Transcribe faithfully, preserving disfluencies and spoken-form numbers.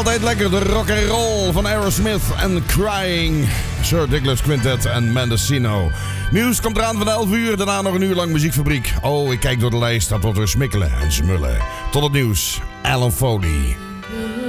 Altijd lekker de rock and roll van Aerosmith en Crying. Sir Douglas Quintet en Mendocino. Nieuws komt eraan van elf uur. Daarna nog een uur lang muziekfabriek. Oh, ik kijk door de lijst. Dat wordt weer smikkelen en smullen. Tot het nieuws. Alan Foley.